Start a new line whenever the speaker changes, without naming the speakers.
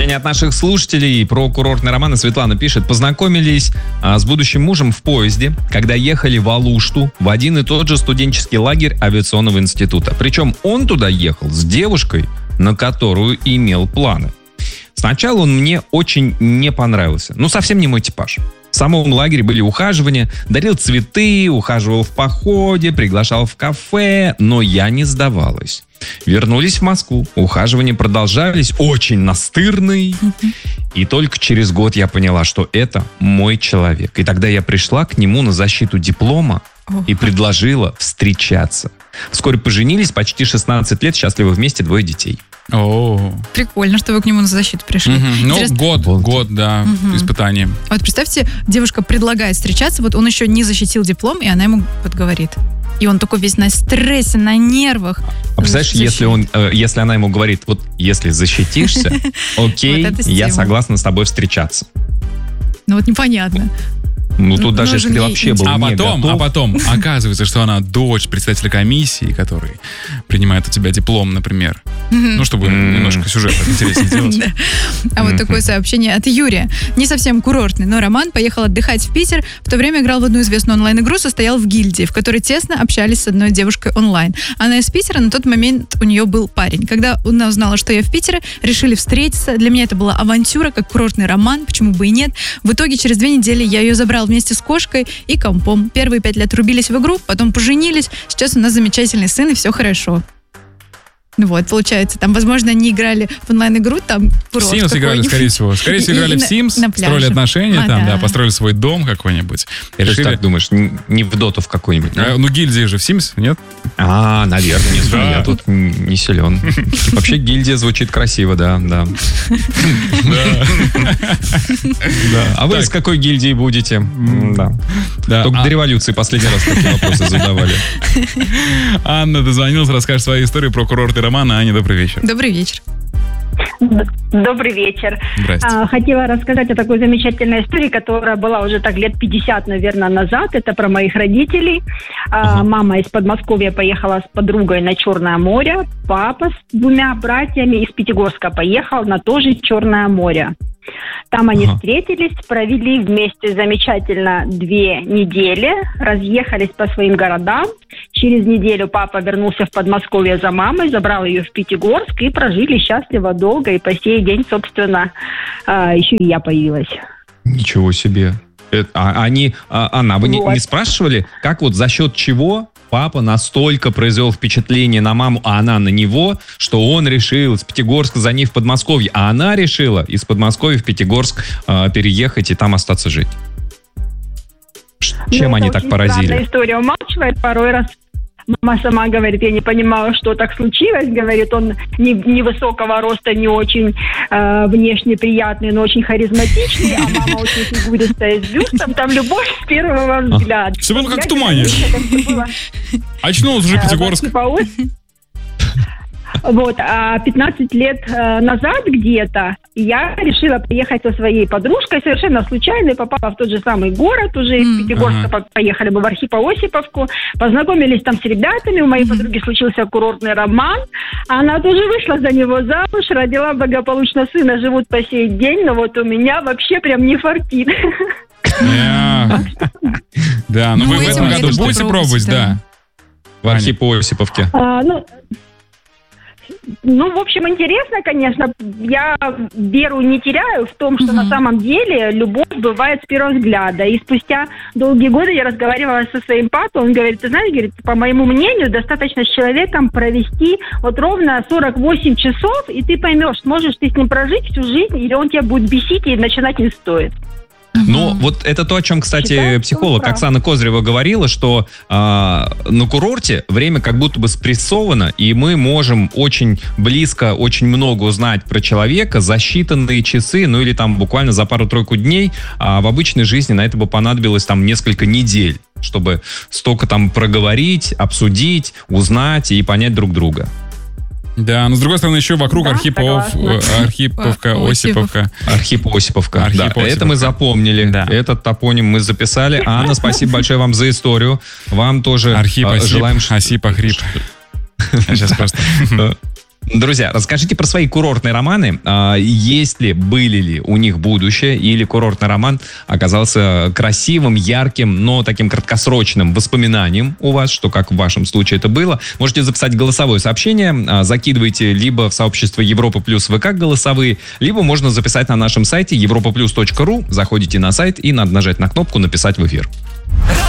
сообщение от наших слушателей про курортный роман. Светлана пишет: познакомились с будущим мужем в поезде, когда ехали в Алушту в один и тот же студенческий лагерь авиационного института. Причем он туда ехал с девушкой, на которую имел планы. Сначала он мне очень не понравился. Ну, совсем не мой типаж. В самом лагере были ухаживания, дарил цветы, ухаживал в походе, приглашал в кафе, но я не сдавалась. Вернулись в Москву, ухаживания продолжались, очень настырные. И только через год я поняла, что это мой человек. И тогда я пришла к нему на защиту диплома и предложила встречаться. Вскоре поженились, почти 16 лет, счастливы вместе, 2 детей.
Прикольно, что вы к нему на защиту пришли.
Ну, год, да, испытание.
Вот представьте, девушка предлагает встречаться, вот он еще не защитил диплом, и она ему подговорит. И он такой весь на стрессе, на нервах.
А представляешь, если она ему говорит, вот если защитишься, окей, я согласна с тобой встречаться.
Ну вот непонятно.
Ну, тут даже если ты вообще был не готов.
А потом оказывается, что она дочь председателя комиссии, который принимает у тебя диплом, например. Ну, чтобы немножко сюжет интереснее сделать.
А вот такое сообщение от Юрия. Не совсем курортный, но Роман поехал отдыхать в Питер. В то время играл в одну известную онлайн-игру, состоял в гильдии, в которой тесно общались с одной девушкой онлайн. Она из Питера, на тот момент у нее был парень. Когда она узнала, что я в Питере, решили встретиться. Для меня это была авантюра, как курортный роман, почему бы и нет. В итоге через 2 недели я ее забрал вместе с кошкой и компом. Первые 5 лет рубились в игру, потом поженились. Сейчас у нас замечательный сын, и все хорошо. Вот, получается, там, возможно, они играли в онлайн-игру, там
курорт Sims играли, скорее всего. Скорее всего, играли в Sims, строили отношения, построили свой дом какой-нибудь.
И решили, так думаешь, не в доту в какой-нибудь?
Ну, гильдия же в Sims, нет?
Наверное, не знаю, я тут не силен. Вообще, гильдия звучит красиво, да. А вы из какой гильдии будете? Только до революции последний раз такие вопросы задавали.
Анна дозвонилась, расскажет свою историю про курортный роман. Аня, добрый вечер.
Добрый вечер.
Добрый вечер. Хотела рассказать о такой замечательной истории, которая была уже так лет 50, наверное, назад. Это про моих родителей. Мама из Подмосковья поехала с подругой на Черное море. Папа с 2 братьями из Пятигорска поехал на тоже Черное море. Там они встретились, провели вместе замечательно 2 недели, разъехались по своим городам. Через неделю папа вернулся в Подмосковье за мамой, забрал ее в Пятигорск и прожили счастливо долго. И по сей день, собственно, еще и я появилась.
Ничего себе. Анна, вы не спрашивали, как вот за счет чего папа настолько произвел впечатление на маму, а она на него, что он решил из Пятигорска за ней в Подмосковье, а она решила из Подмосковья в Пятигорск переехать и там остаться жить? Чем они так поразили?
Странная история, умалчивает порой раз. Мама сама говорит, я не понимаю, что так случилось. Говорит, он невысокого роста, не очень внешне приятный, но очень харизматичный, а мама очень фигуристая, с бюстом. Там любовь с первого взгляда.
Все было как в тумане. Очнулся уже Пятигорск.
Вот, а 15 лет назад где-то я решила поехать со своей подружкой совершенно случайно, попала в тот же самый город, уже из Пятигорска поехали бы в Архипо-Осиповку, познакомились там с ребятами, у моей подруги случился курортный роман, она тоже вышла за него замуж, родила благополучно сына, живут по сей день, но вот у меня вообще прям не фартит.
Да, ну вы в этом году будете пробовать, да?
В Архипо-Осиповке.
Ну, в общем, интересно, конечно. Я веру не теряю в том, что на самом деле любовь бывает с первого взгляда. И спустя долгие годы я разговаривала со своим папой. Он говорит, ты знаешь, говорит, по моему мнению, достаточно с человеком провести вот ровно 48 часов, и ты поймешь, сможешь ты с ним прожить всю жизнь, или он тебя будет бесить, и начинать не стоит.
Ну, вот это то, о чем, кстати, психолог Оксана Козырева говорила, что на курорте время как будто бы спрессовано, и мы можем очень близко, очень много узнать про человека за считанные часы, ну или там буквально за пару-тройку дней, а в обычной жизни на это бы понадобилось там несколько недель, чтобы столько там проговорить, обсудить, узнать и понять друг друга.
Да, но с другой стороны, еще вокруг Архиповка, Осиповка.
Архип-Осиповка. Да, это мы запомнили. Да. Этот топоним мы записали. Анна, спасибо большое вам за историю. Вам тоже желаем...
Осип, Ахрип. Сейчас просто...
Друзья, расскажите про свои курортные романы. Есть ли, были ли у них будущее, или курортный роман оказался красивым, ярким, но таким краткосрочным воспоминанием у вас, что как в вашем случае это было. Можете записать голосовое сообщение, закидывайте либо в сообщество Европа Плюс ВК голосовые, либо можно записать на нашем сайте europaplus.ru, заходите на сайт и надо нажать на кнопку «Написать в эфир».